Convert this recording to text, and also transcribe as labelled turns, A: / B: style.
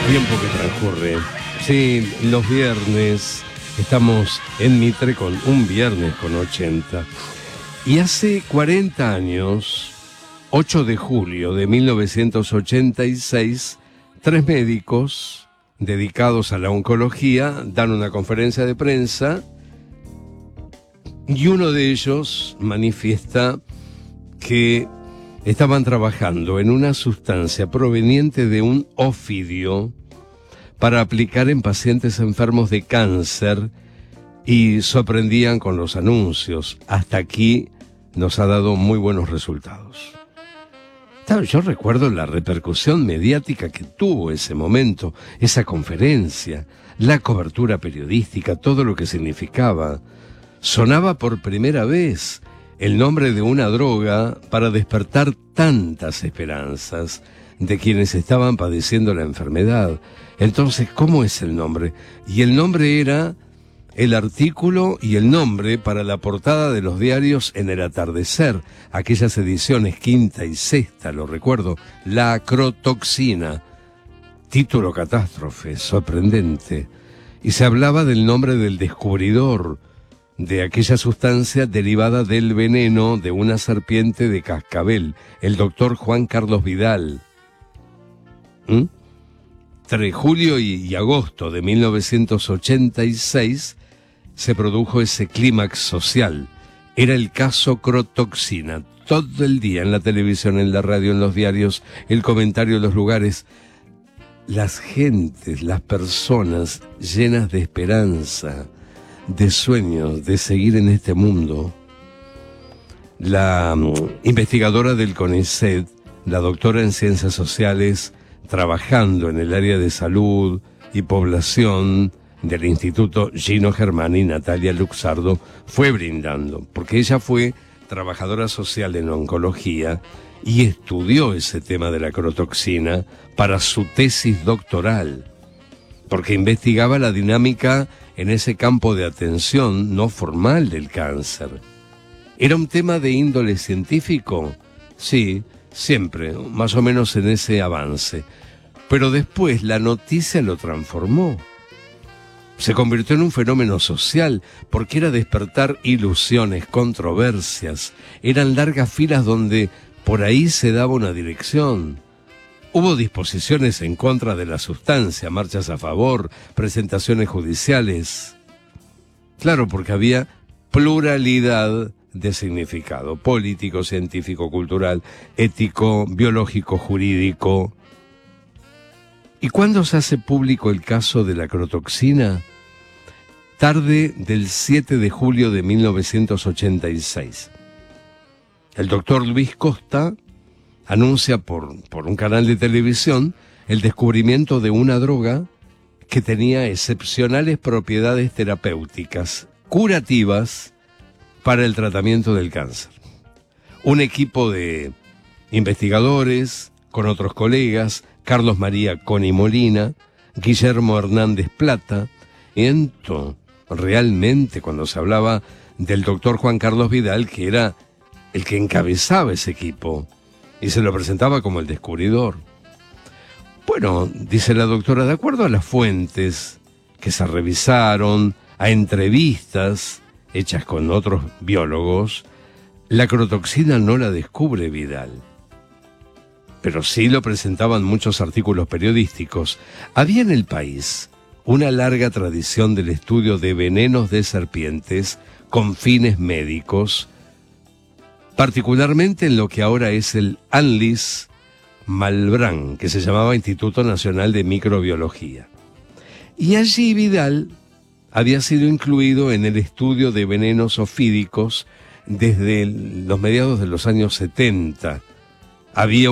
A: Tiempo que transcurre. Sí, los viernes estamos en Mitre con un viernes con 80. Y hace 40 años, 8 de julio de 1986, 3 médicos dedicados a la oncología dan una conferencia de prensa y uno de ellos manifiesta que estaban trabajando en una sustancia proveniente de un ofidio para aplicar en pacientes enfermos de cáncer y sorprendían con los anuncios. Hasta aquí nos ha dado muy buenos resultados. Yo recuerdo la repercusión mediática que tuvo ese momento, esa conferencia, la cobertura periodística, todo lo que significaba. Sonaba por primera vez el nombre de una droga para despertar tantas esperanzas de quienes estaban padeciendo la enfermedad. Entonces, ¿cómo es el nombre? Y el nombre era el artículo y el nombre para la portada de los diarios en el atardecer, aquellas ediciones quinta y sexta, lo recuerdo, la acrotoxina, título catástrofe, sorprendente, y se hablaba del nombre del descubridor de aquella sustancia derivada del veneno de una serpiente de cascabel, el doctor Juan Carlos Vidal. Entre julio y agosto de 1986 se produjo ese clímax social. Era el caso Crotoxina. Todo el día en la televisión, en la radio, en los diarios, el comentario en los lugares. Las gentes, las personas llenas de esperanza, de sueños, de seguir en este mundo. La investigadora del CONICET, la doctora en Ciencias Sociales, trabajando en el área de salud y población del Instituto Gino Germani, Natalia Luxardo, fue brindando, porque ella fue trabajadora social en oncología y estudió ese tema de la crotoxina para su tesis doctoral, porque investigaba la dinámica en ese campo de atención no formal del cáncer. ¿Era un tema de índole científico? Sí, siempre, más o menos en ese avance. Pero después la noticia lo transformó. Se convirtió en un fenómeno social, porque era despertar ilusiones, controversias. Eran largas filas donde por ahí se daba una dirección. Hubo disposiciones en contra de la sustancia, marchas a favor, presentaciones judiciales. Claro, porque había pluralidad de significado, político, científico, cultural, ético, biológico, jurídico. ¿Y cuándo se hace público el caso de la crotoxina? Tarde del 7 de julio de 1986. El doctor Luis Costa anuncia por un canal de televisión el descubrimiento de una droga que tenía excepcionales propiedades terapéuticas, curativas, para el tratamiento del cáncer. Un equipo de investigadores, con otros colegas, Carlos María Coni Molina, Guillermo Hernández Plata, realmente cuando se hablaba del doctor Juan Carlos Vidal, que era el que encabezaba ese equipo, y se lo presentaba como el descubridor. Bueno, dice la doctora, de acuerdo a las fuentes que se revisaron, a entrevistas hechas con otros biólogos, la crotoxina no la descubre Vidal. Pero sí lo presentaban muchos artículos periodísticos. Había en el país una larga tradición del estudio de venenos de serpientes con fines médicos, particularmente en lo que ahora es el ANLIS Malbrán, que se llamaba Instituto Nacional de Microbiología. Y allí Vidal había sido incluido en el estudio de venenos ofídicos desde los mediados de los años 70. Había